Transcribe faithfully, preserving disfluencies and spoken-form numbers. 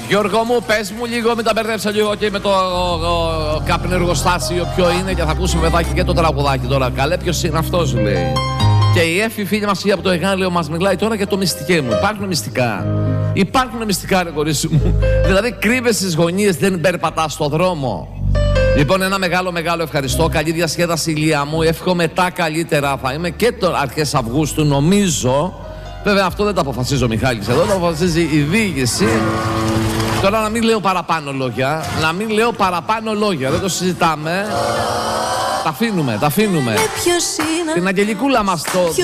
Γιώργο μου, πες μου λίγο, μην τα μπερδέψω λίγο και με το κάπνο εργοστάσιο ποιο είναι και θα ακούσουμε παιδάκι και το τραγουδάκι τώρα. Καλέ, ποιος είναι αυτός, λέει. Και η Εφη, φίλη μας από το Εγάλεο, μας μιλάει τώρα για το μυστικέ μου. Υπάρχουν μυστικά. Υπάρχουν μυστικά, ρε κορίτσι μου. Δηλαδή, κρύβεσαι στις γωνίες, δεν περπατάς στο δρόμο. Λοιπόν, ένα μεγάλο μεγάλο ευχαριστώ. Καλή διασκέδαση, ηλία μου. Εύχομαι τα καλύτερα. Θα είμαι και το αρχές Αυγούστου, νομίζω. Βέβαια, αυτό δεν το αποφασίζει ο Μιχάλης εδώ, το αποφασίζει η διοίκηση. Τώρα να μην λέω παραπάνω λόγια. Να μην λέω παραπάνω λόγια. Δεν το συζητάμε. Τα αφήνουμε, τα αφήνουμε. Την Αγγελικούλα μας το